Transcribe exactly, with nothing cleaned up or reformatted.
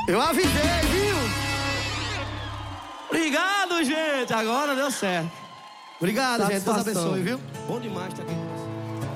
Eu avisei, viu? Obrigado, gente. Agora deu certo. Obrigado, gente. Deus Satisfação. abençoe, viu? Bom demais estar aqui.